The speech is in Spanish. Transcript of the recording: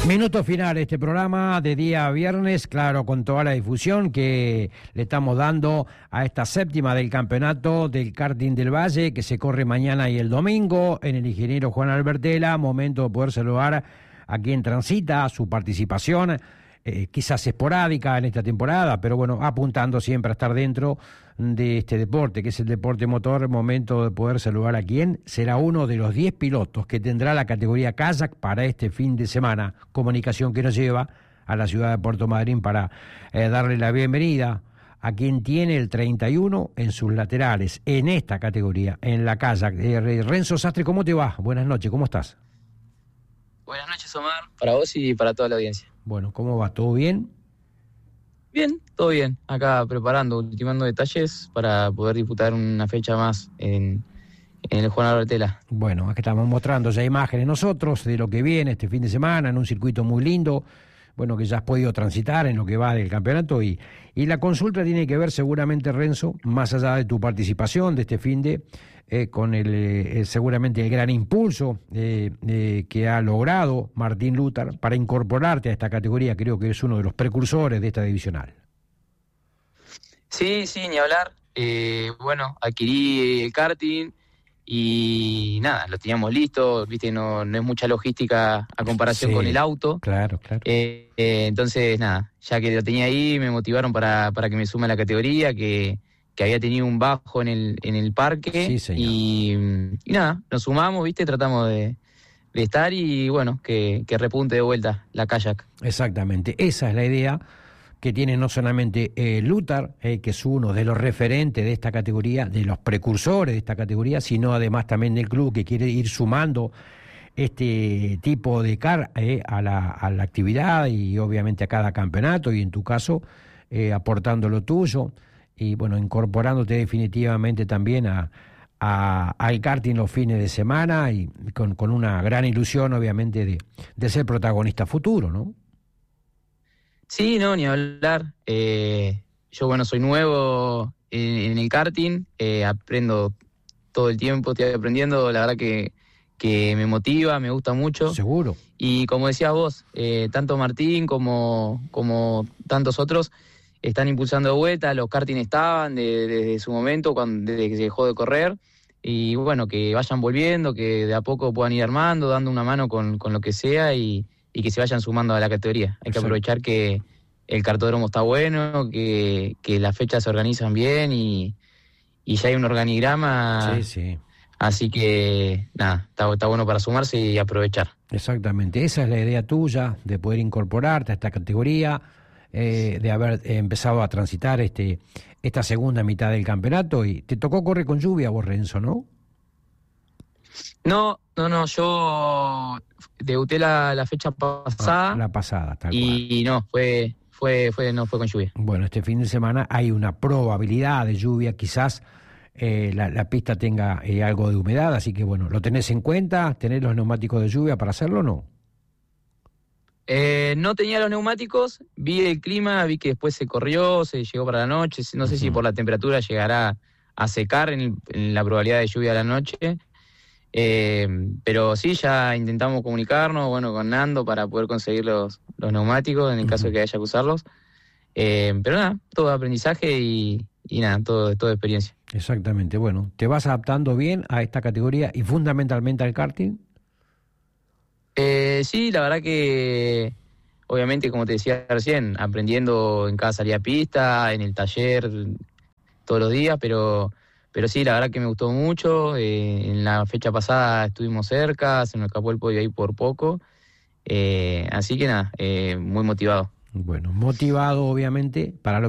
Minuto final este programa de día viernes, claro, con toda la difusión que le estamos dando a esta séptima del campeonato del karting del Valle, que se corre mañana y el domingo en el ingeniero Juan Albertela. Momento de poder saludar a quien transita su participación, quizás esporádica en esta temporada, pero bueno, apuntando siempre a estar dentro de este deporte, que es el deporte motor. Momento de poder saludar a quien será uno de los 10 pilotos que tendrá la categoría kayak para este fin de semana. Comunicación que nos lleva a la ciudad de Puerto Madryn para darle la bienvenida a quien tiene el 31 en sus laterales, en esta categoría, en la kayak. Renzo Sastre, ¿cómo te va? Buenas noches, ¿cómo estás? Buenas noches, Omar, para vos y para toda la audiencia. Bueno, ¿cómo va? ¿Todo bien? Bien, todo bien. Acá preparando, ultimando detalles para poder disputar una fecha más en el Juan Albertela. Bueno, aquí estamos mostrando ya imágenes nosotros de lo que viene este fin de semana en un circuito muy lindo, bueno, que ya has podido transitar en lo que va del campeonato, y la consulta tiene que ver seguramente, Renzo, más allá de tu participación de este fin de, con seguramente el gran impulso que ha logrado Martín Luthar para incorporarte a esta categoría. Creo que es uno de los precursores de esta divisional. Sí, ni hablar. Bueno, adquirí el karting y nada, lo teníamos listo, viste, no es mucha logística a comparación con el auto. Claro. Entonces, nada, ya que lo tenía ahí, me motivaron para que me sume a la categoría, que había tenido un bajo en el parque. Sí, señor. Y nada, nos sumamos, viste, tratamos de estar y bueno, que repunte de vuelta la kayak. Exactamente, esa es la idea que tiene no solamente Luthar, que es uno de los referentes de esta categoría, de los precursores de esta categoría, sino además también del club, que quiere ir sumando este tipo de car a la actividad y obviamente a cada campeonato, y en tu caso aportando lo tuyo y bueno, incorporándote definitivamente también al karting los fines de semana, y con una gran ilusión obviamente de ser protagonista futuro, ¿no? Sí, no, ni hablar. Yo, bueno, soy nuevo en el karting, aprendo todo el tiempo, estoy aprendiendo, la verdad que me motiva, me gusta mucho. Seguro. Y como decías vos, tanto Martín como tantos otros están impulsando de vuelta. Los karting estaban desde su momento, desde que se dejó de correr, y bueno, que vayan volviendo, que de a poco puedan ir armando, dando una mano con lo que sea, y que se vayan sumando a la categoría. Hay que aprovechar que el kartódromo está bueno, que las fechas se organizan bien y ya hay un organigrama. Sí. Así que nada, está bueno para sumarse y aprovechar. Exactamente, esa es la idea tuya, de poder incorporarte a esta categoría, de haber empezado a transitar esta segunda mitad del campeonato. Y te tocó correr con lluvia vos, Renzo, ¿no? No, yo debuté la fecha pasada. La pasada, tal cual. Y no, no fue con lluvia. Bueno, este fin de semana hay una probabilidad de lluvia, quizás la pista tenga algo de humedad, así que bueno, ¿lo tenés en cuenta? ¿Tenés los neumáticos de lluvia para hacerlo o no? No tenía los neumáticos, vi el clima, vi que después se corrió, se llegó para la noche, no sé si por la temperatura llegará a secar en la probabilidad de lluvia a la noche. Pero sí, ya intentamos comunicarnos, bueno, con Nando para poder conseguir los neumáticos en el caso de que haya que usarlos. Pero nada, todo aprendizaje y nada, todo experiencia. Exactamente, bueno, ¿te vas adaptando bien a esta categoría y fundamentalmente al karting? Sí, la verdad que obviamente, como te decía recién, aprendiendo en cada salida a pista, en el taller, todos los días, pero sí, la verdad que me gustó mucho. En la fecha pasada estuvimos cerca, se nos escapó el podio ahí por poco. Así que nada, muy motivado. Bueno, motivado obviamente para lo